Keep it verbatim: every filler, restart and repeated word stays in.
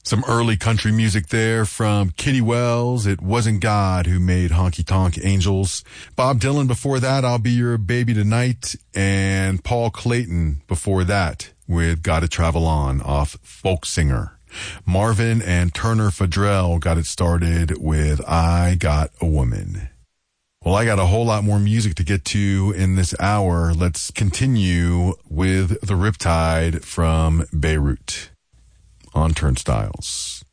Some early country music there from Kitty Wells. It wasn't God who made Honky Tonk Angels. Bob Dylan before that, I'll Be Your Baby Tonight. And Paul Clayton before that with Gotta Travel On off Folk Singer. Marvin and Turner Fadrell got it started with I Got a Woman. Well, I got a whole lot more music to get to in this hour. Let's continue with the Riptide from Beirut on Turnstiles.